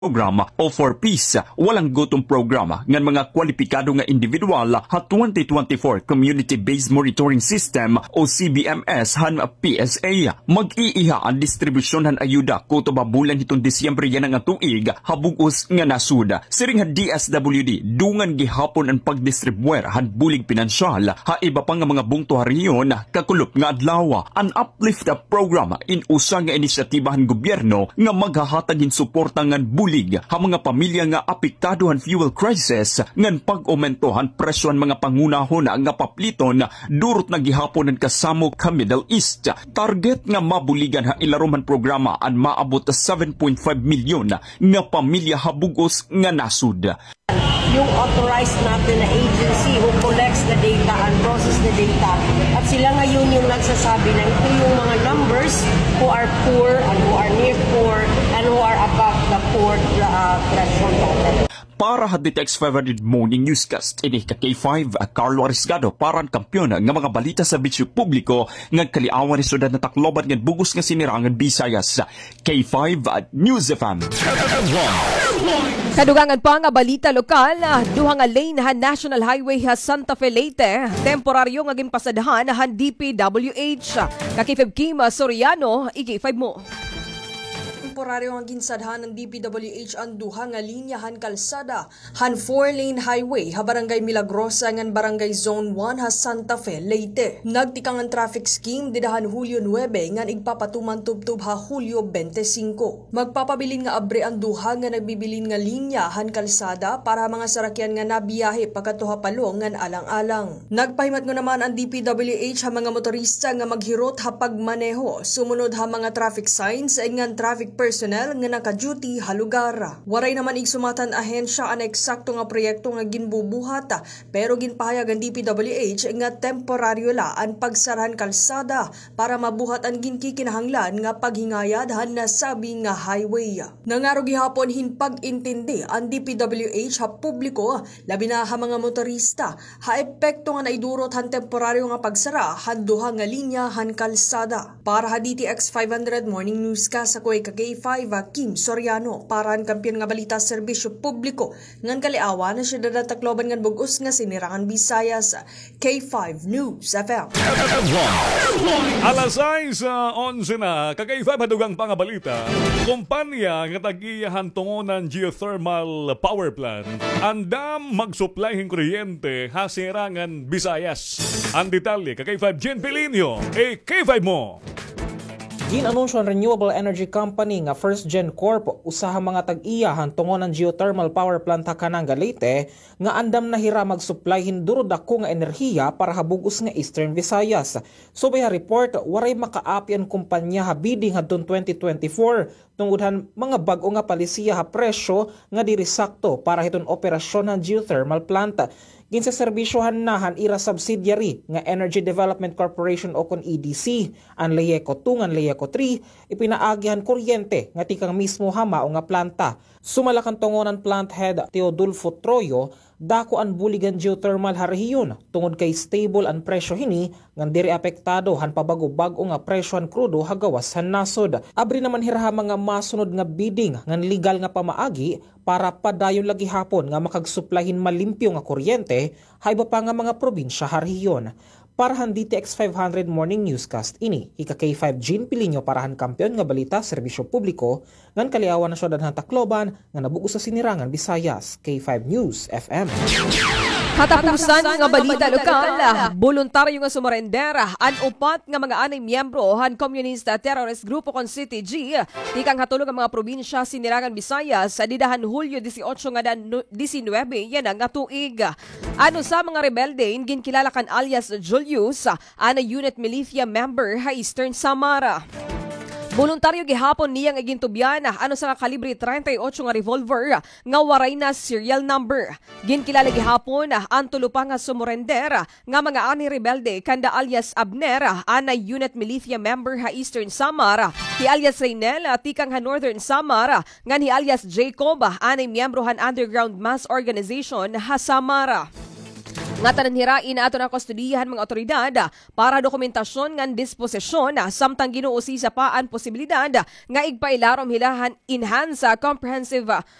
programa o for peace walang gutong programa ngan mga kwalipikado nga individual ha 2024 Community-Based Monitoring System o CBMS han PSA mag-iiha ang distribusyon han ayuda kuto ba bulan hitong Disyembre yan nga tuig habugos nga nasud siring ha DSWD dungan gihapon ang pagdistribuer han bulig pinansyal ha iba pa nga mga bungto hariyon kakulop nga adlaw an uplift program in usa nga inisyatiba han gobyerno nga maghahatag in suporta ngan bulig ha mga pamilya nga apektado han fuel crisis ngan pag-aumentohan presyo han mga pangunahon nga papliton durot na gihapon ang kasamo ka Middle East. Target nga mabuligan ha ilaroman programa an maabot 7.5 milyon nga pamilya habugos nga nasud. Yung authorized natin na agency who collects the data and process the data. At sila ngayon yung nagsasabi na ito yung mga numbers who are poor and who are near poor and who are above the poor threshold level. Para hadite X500 Morning Newscast, ini ka K5 Carlo Arisgado para ang kampyon nga mga balita sa bisyo publiko nga kaliawan ni Sudan na takloban nga bugos nga sinirangan Visayas. K5 News FM. Kadugangan pa nga balita lokal, duha nga lane han National Highway ha Santa Fe Leyte, temporaryo nga gimpasadahan han DPWH. Kakifeb Kim Soriano, IG5 mo. Temporaryo ang ginsadhan ng DPWH ang duha nga linyahan kalsada han 4-lane highway ha Barangay Milagrosa ngan Barangay Zone 1 ha Santa Fe, Leyte. Nagtikang ang traffic scheme didahan Hulyo 9 ngan igpapatuman tubtub ha Hulyo 25. Magpapabilin nga abre ang duha nga nagbibilin nga linya han kalsada para mga sarakyan nga nabiyahe pagkatuha palong ngan alang-alang. Nagpahimat ngo naman ang DPWH ha mga motorista nga maghirot ha pagmaneho sumunod ha mga traffic signs ngan traffic personnel nga naka-duty ha lugar. Waray naman igsumatan ahensya ang eksakto nga proyekto nga ginbubuhat pero ginpahayag ang DPWH nga temporaryo la ang pagsaran kalsada para mabuhat ang ginkikinahanglan nga paghingayad han nasabi nga highway. Nangaro gihapon hinpag-intindi ang DPWH ha publiko labi na ha mga motorista ha epekto nga naidurot han temporaryo nga pagsara han duha nga linya han kalsada. Para ha DTX 500 Morning News ka sa Kuway K5 Kim Soriano para ang kampiyon nga balita serbisyo publiko ngan kaliawan na siya dadatagloban ngan bugos nga sinirangan Visayas. K5 News FM. Alas 6:11 na K5 hadugang pangabalita. Kumpanya nga tagiyahan tungonan geothermal power plant andam magsupply ng kuryente ha sinirangan Visayas. Ang detalye K5 Jen Pilinio K5 mo. Ginanunsyo ang Renewable Energy Company nga First Gen Corp usaha mga tag-iya hantungon ng geothermal power plant ha Kananga Leyte nga andam na hira mag-supply hinduro dako nga enerhiya para habugos nga Eastern Visayas. Subay ha report, waray makaapi ang kumpanya ha bidding hadtong 2024 tungod mga bag-o nga palisiya ha presyo nga diri sakto para hiton operasyon ng geothermal plant. Ginsa serbisyohan nahan ira subsidiary nga Energy Development Corporation o kon EDC, ang Leyeco 2 ngan Leyeco 3, ipinaagihan kuryente nga tikang mismo hama o nga planta. Sumalakan tungonan plant head Teodulfo Troyo, dako ang buligan geothermal ha rehiyon tungod kay stable ang presyo hini ngan diri apektado han pabago-bago nga presyo han krudo ha gawas han nasod. Abri naman hiraha mga masunod nga bidding ngan legal nga pamaagi para padayon lagi hapon nga makagsuplahin malimpyo nga kuryente ha iba pa nga mga probinsya ha rehiyon. Para han DTX 500 Morning Newscast ini ika K5 Jean Pilinyo para han kampiyon nga balita serbisyo publiko ngan kaliawan na syudad han Tacloban nga nabugos sa sinirangan Visayas. K5 News FM. Katapusan nga balita lokal, voluntaryo nga sumarender an upat nga mga anay miyembro han Communist Terrorist Grupo kon City G tikang hatulog ang mga probinsya sinirangan Visayas sa didahan Hulyo 18 nga 19 yan nga tuig. Ano sa mga rebelde ginkilala kan alias Julius ana unit militia member ha Eastern Samara. Voluntaryo gihapon niyang igintubyan ano sa kalibre 38 nga revolver nga waray na serial number. Ginkilala gihapon ang tulo pa nga sumurender nga mga ani rebelde kanda alias Abner ana unit militia member ha Eastern Samar, hi alias Reynel tikang ha Northern Samar, ngan hi alias Jacob anay miyembro han underground mass organization ha Samara. Nga tanan hirain ato na kustudiyahan mga otoridad para dokumentasyon ngan disposisyon samtang ginuusi sa paan posibilidad nga igpailarom hilahan enhance comprehensive